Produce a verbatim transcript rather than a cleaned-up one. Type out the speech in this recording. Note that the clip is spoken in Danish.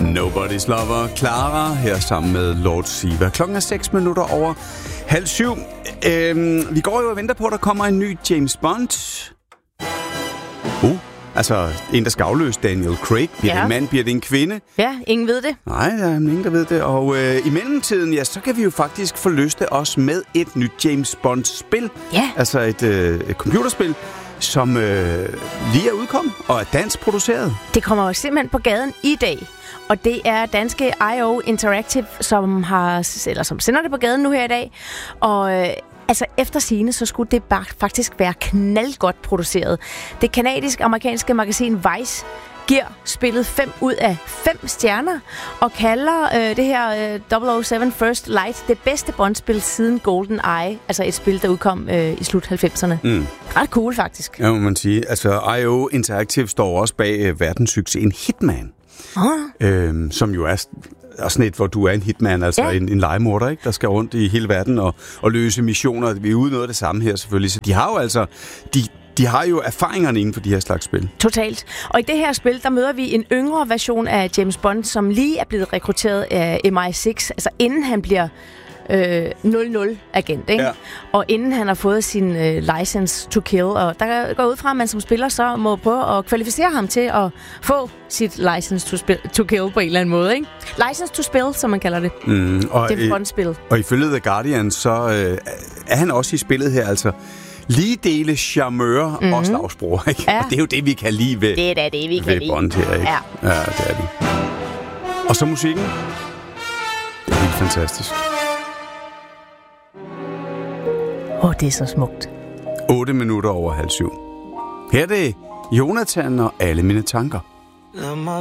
Nobody's Lover, Clara, her sammen med Lord Siva. Klokken er seks minutter over halv syv. Øhm, vi går jo og venter på, at der kommer en ny James Bond. Uh, altså en, der skal afløse Daniel Craig. Bliver ja. det en mand, bliver det en kvinde? Ja, ingen ved det. Nej, der er ingen, der ved det. Og øh, i mellemtiden, ja, så kan vi jo faktisk forlyste os med et nyt James Bond-spil. Ja. Altså et, øh, et computerspil, som øh, lige er udkommet og er dansk produceret. Det kommer jo simpelthen på gaden i dag. Og det er danske I O Interactive, som har eller som sender det på gaden nu her i dag. Og øh, altså efter sigende, så skulle det bare faktisk være knaldgodt produceret. Det kanadisk-amerikanske magasin Vice giver spillet fem ud af fem stjerner og kalder øh, det her øh, double oh seven First Light det bedste Bond-spil siden GoldenEye, altså et spil, der udkom øh, i slut halvfemserne. Mm. Ret cool, faktisk. Ja, må man sige. Altså, I O Interactive står også bag øh, verdenssuccesen Hitman, oh. øh, som jo er og sådan et, hvor du er en hitman, altså ja. en, en legemorder, ikke? Der skal rundt i hele verden og, og løse missioner. Vi er ude noget af det samme her, selvfølgelig. Så de har jo altså... De, De har jo erfaringerne inden for de her slags spil. Totalt. Og i det her spil, der møder vi en yngre version af James Bond, som lige er blevet rekrutteret af M I seks, altså inden han bliver øh, nul nul-agent, ikke? Ja. Og inden han har fået sin øh, license to kill. Og der går ud fra, at man som spiller så må prøve at kvalificere ham til at få sit license to, spil, to kill på en eller anden måde, ikke? License to spill, som man kalder det. Mm, og det er et Bond-spil. Og ifølge The Guardian, så øh, er han også i spillet her, altså lige dele charmeur mm-hmm. og slagsbror, ikke? Ja. Og det er jo det, vi kan lide ved, det er da det, vi kan lide. Bond her, ikke? Ja. Ja, det er det. Og så musikken. Det er helt fantastisk. Åh, oh, det er så smukt. otte minutter over halv syv. Her er det Jonathan og Alle mine tanker.